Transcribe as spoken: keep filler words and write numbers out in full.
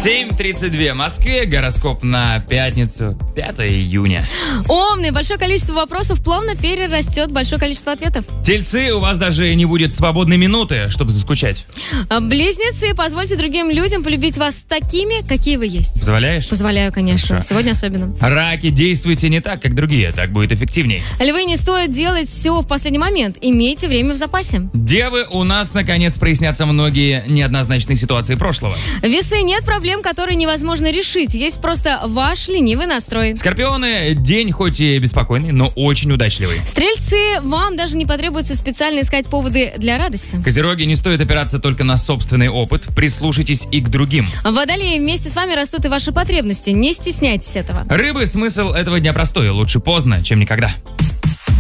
семь тридцать два в Москве. Гороскоп на пятницу, пятое июня. Умный. Большое количество вопросов плавно перерастет в большое количество ответов. Тельцы, у вас даже не будет свободной минуты, чтобы заскучать. Близнецы, позвольте другим людям полюбить вас такими, какие вы есть. Позволяешь? Позволяю, конечно. Хорошо. Сегодня особенно. Раки, действуйте не так, как другие, так будет эффективней. Львы, не стоит делать все в последний момент. Имейте время в запасе. Девы, у нас наконец прояснятся многие неоднозначные ситуации прошлого. Весы, нет проблем, которые невозможно решить. Есть просто ваш ленивый настрой. Скорпионы, день хоть и беспокойный, но очень удачливый. Стрельцы, вам даже не потребуется специально искать поводы для радости. Козероги, не стоит опираться только на собственный опыт, прислушайтесь и к другим. Водолеи, вместе с вами растут и ваши потребности. Не стесняйтесь этого. Рыбы, смысл этого дня простой, лучше поздно, чем никогда.